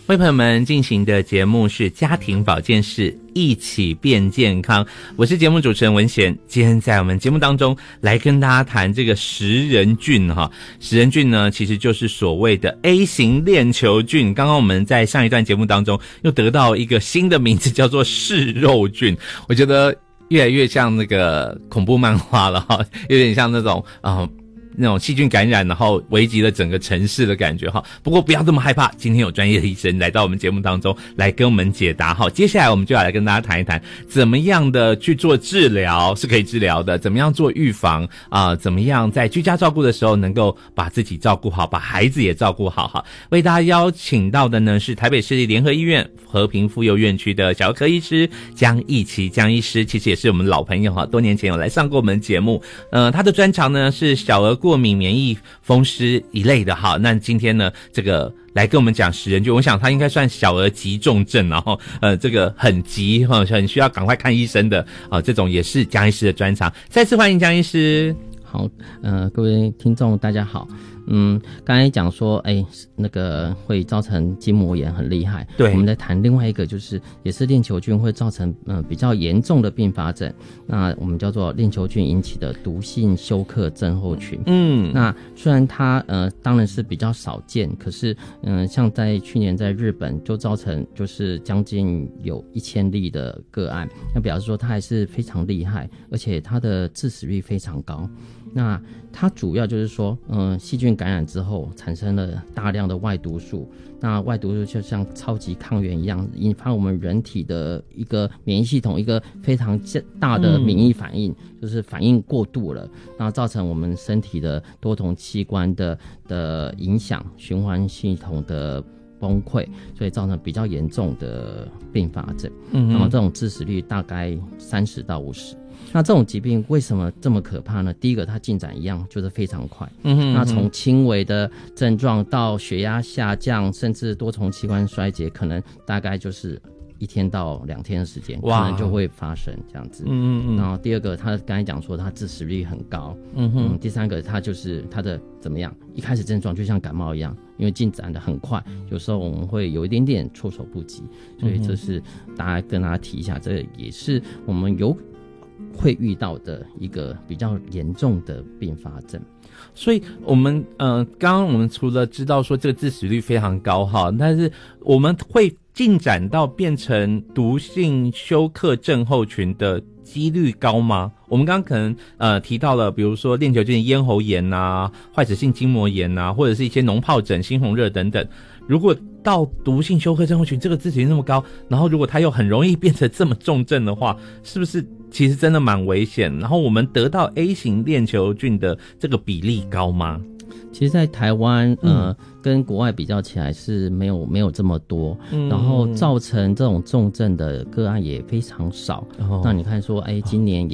为朋友们进行的节目是家庭保健室，一起变健康。我是节目主持人文贤，今天在我们节目当中来跟大家谈这个食人菌哈。食人菌呢，其实就是所谓的 A 型链球菌。刚刚我们在上一段节目当中又得到一个新的名字，叫做嗜肉菌。我觉得越来越像那个恐怖漫画了哈，有点像那种那种细菌感染，然后危及了整个城市的感觉哈。不过不要这么害怕，今天有专业的医生来到我们节目当中来跟我们解答哈。接下来我们就要来跟大家谈一谈，怎么样的去做治疗是可以治疗的，怎么样做预防怎么样在居家照顾的时候能够把自己照顾好，把孩子也照顾好哈。为大家邀请到的呢是台北市立联合医院和平妇幼院区的小儿科医师江奕琪江医师，其实也是我们老朋友哈，多年前有来上过我们节目。他的专长呢是小儿过敏免疫风湿一类的哈。那今天呢这个来跟我们讲食人菌，我想他应该算小儿急重症，然后这个很急很需要赶快看医生的这种也是江医师的专长。再次欢迎江医师。 好，各位听众大家好。刚才讲说那个会造成筋膜炎很厉害，对，我们在谈另外一个就是也是链球菌会造成比较严重的并发症，那我们叫做链球菌引起的毒性休克症候群。那虽然它当然是比较少见，可是像在去年在日本就造成就是将近有1000例的个案，那表示说它还是非常厉害，而且它的致死率非常高。那它主要就是说细菌感染之后产生了大量的外毒素，那外毒素就像超级抗原一样，引发我们人体的一个免疫系统一个非常大的免疫反应，就是反应过度了，然后造成我们身体的多种器官的影响，循环系统的崩溃，所以造成比较严重的并发症。然后这种致死率大概30到50%。那这种疾病为什么这么可怕呢？第一个，它进展一样就是非常快。那从轻微的症状到血压下降，甚至多重器官衰竭，可能大概就是1天到2天的时间，可能就会发生这样子。然后第二个，他刚才讲说他致死率很高。第三个，他就是他的怎么样？一开始症状就像感冒一样，因为进展的很快，有时候我们会有一点点措手不及，所以这是跟大家提一下，这也是我们会遇到的一个比较严重的并发症。 所以我们刚刚我们除了知道说这个致死率非常高哈，但是我们会进展到变成毒性休克症候群的几率高吗？我们刚刚可能提到了比如说链球菌咽喉炎啊、坏死性筋膜炎啊，或者是一些脓疱疹、猩红热等等。如果到毒性休克症候群这个致死率那么高，然后如果它又很容易变成这么重症的话，是不是其实真的蛮危险？然后我们得到 A 型链球菌的这个比例高吗？ 其实在台湾跟国外比较起来是没有这么多，然后造成这种重症的个案也非常少。那你看说今年